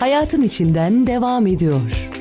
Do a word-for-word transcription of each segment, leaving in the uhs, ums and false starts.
hayatın içinden devam ediyor.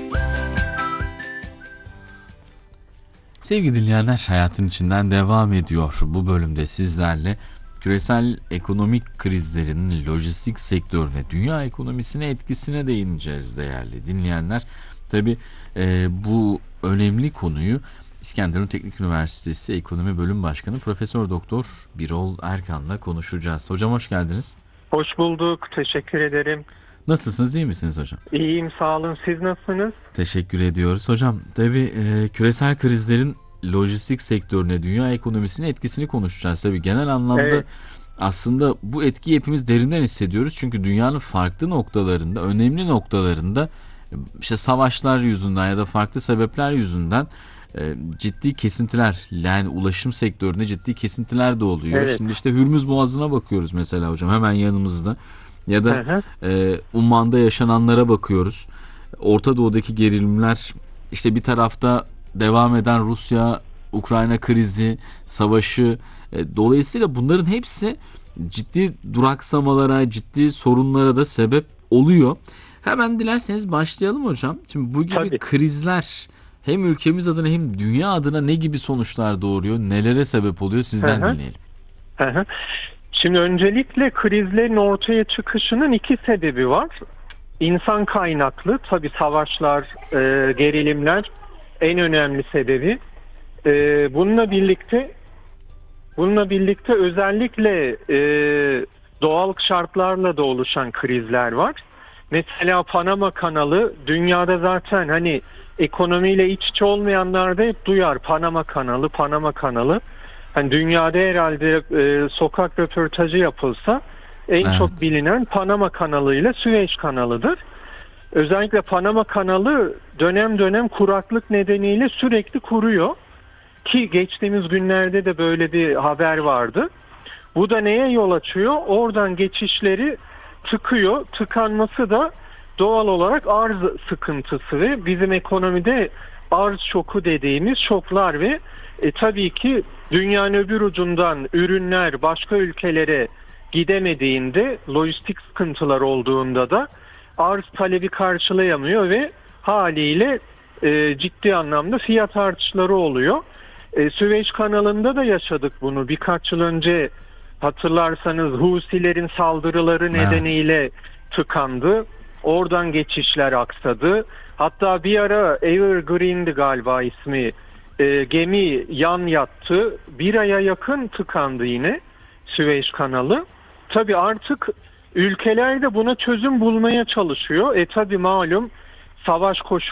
Sevgili dinleyenler, hayatın içinden devam ediyor. Bu bölümde sizlerle küresel ekonomik krizlerin lojistik sektörüne, dünya ekonomisine etkisine değineceğiz değerli dinleyenler. Tabii e, bu önemli konuyu İskenderun Teknik Üniversitesi Ekonomi Bölüm Başkanı Profesör Doktor Birol Erkan'la konuşacağız. Hocam hoş geldiniz. Hoş bulduk. Teşekkür ederim. Nasılsınız, iyi misiniz hocam? İyiyim, sağ olun. Siz nasılsınız? Teşekkür ediyoruz. Hocam tabii e, küresel krizlerin lojistik sektörüne, dünya ekonomisine etkisini konuşacağız. Tabii genel anlamda Evet. aslında bu etkiyi hepimiz derinden hissediyoruz. Çünkü dünyanın farklı noktalarında, önemli noktalarında işte savaşlar yüzünden ya da farklı sebepler yüzünden e, ciddi kesintiler, yani ulaşım sektöründe ciddi kesintiler de oluyor. Evet. Şimdi işte Hürmüz Boğazı'na bakıyoruz mesela hocam, hemen yanımızda. Ya da Hı hı. e, Umman'da yaşananlara bakıyoruz. Orta Doğu'daki gerilimler, işte bir tarafta devam eden Rusya-Ukrayna krizi, savaşı. E, dolayısıyla bunların hepsi ciddi duraksamalara, ciddi sorunlara da sebep oluyor. Hemen dilerseniz başlayalım hocam. Şimdi bu gibi Tabii. krizler hem ülkemiz adına hem dünya adına ne gibi sonuçlar doğuruyor, nelere sebep oluyor, sizden Hı hı. dinleyelim. Hı hı. Şimdi öncelikle krizlerin ortaya çıkışının iki sebebi var. İnsan kaynaklı, tabii savaşlar, e, gerilimler en önemli sebebi. E, bununla birlikte bununla birlikte özellikle e, doğal şartlarla da oluşan krizler var. Mesela Panama Kanalı, dünyada zaten hani ekonomiyle iç içe olmayanlar da hep duyar Panama Kanalı, Panama Kanalı. Hani dünyada herhalde e, sokak röportajı yapılsa en Evet. çok bilinen Panama Kanalı ile Süveyş Kanalı'dır. Özellikle Panama Kanalı dönem dönem kuraklık nedeniyle sürekli kuruyor. Ki geçtiğimiz günlerde de böyle bir haber vardı. Bu da neye yol açıyor? Oradan geçişleri tıkıyor. Tıkanması da doğal olarak arz sıkıntısı ve bizim ekonomide arz şoku dediğimiz şoklar ve e, tabii ki dünyanın öbür ucundan ürünler başka ülkelere gidemediğinde, lojistik sıkıntılar olduğunda da arz talebi karşılayamıyor ve haliyle e, ciddi anlamda fiyat artışları oluyor. E, Süveyş kanalında da yaşadık bunu. Birkaç yıl önce hatırlarsanız Husilerin saldırıları Evet. nedeniyle tıkandı. Oradan geçişler aksadı. Hatta bir ara Evergreen'di galiba ismi. E, gemi yan yattı. Bir aya yakın tıkandı yine Süveyş kanalı. Tabii artık ülkeler de buna çözüm bulmaya çalışıyor. E tabii malum savaş koşulları